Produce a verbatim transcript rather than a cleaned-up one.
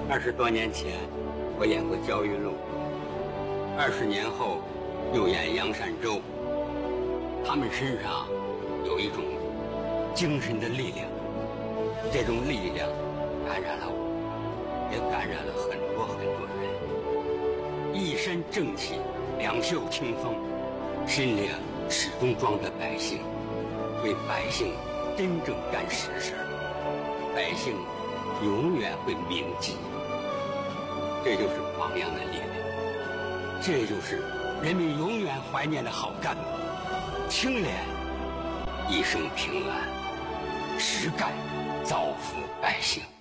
二十多年前，我演过《焦裕禄》，二十年后又演杨善洲。他们身上有一种精神的力量，这种力量感染了我，也感染了很多很多人。一身正气，两袖清风，心里啊始终装着百姓，为百姓真正干实事，百姓永远会铭记。这就是榜样的力量，这就是人民永远怀念的好干部。清廉，一生平安，实干，造福百姓。